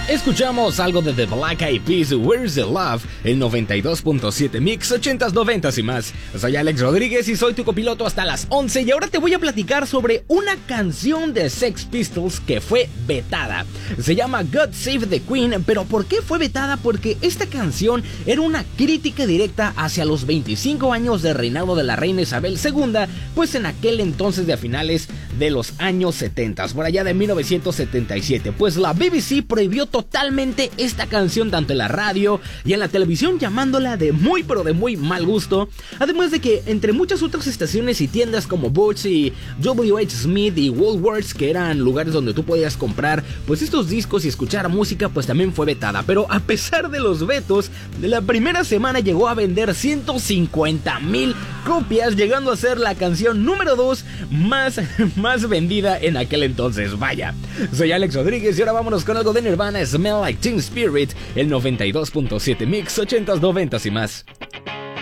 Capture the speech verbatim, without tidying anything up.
Escuchamos algo de The Black Eyed Peas, Where's the Love, el noventa y dos punto siete Mix, ochentas, noventas y más. Soy Alex Rodríguez y soy tu copiloto hasta las once y ahora te voy a platicar sobre una canción de Sex Pistols que fue vetada. Se llama God Save the Queen, pero ¿por qué fue vetada? Porque esta canción era una crítica directa hacia los veinticinco años de reinado de la reina Isabel segunda, pues en aquel entonces de a finales de los años setenta, por allá de mil novecientos setenta y siete, pues la B B C prohibió totalmente esta canción tanto en la radio y en la televisión, llamándola de muy pero de muy mal gusto, además de que entre muchas otras estaciones y tiendas como Boots y W H Smith y Woolworths, que eran lugares donde tú podías comprar pues estos discos y escuchar música, pues también fue vetada. Pero a pesar de los vetos, de la primera semana llegó a vender ciento cincuenta mil copias, llegando a ser la canción número dos más, más vendida en aquel entonces. Vaya, soy Alex Rodríguez y ahora vámonos con algo de Nirvana, Smell Like Teen Spirit, el noventa y dos punto siete Mix, ochentas, noventas y más.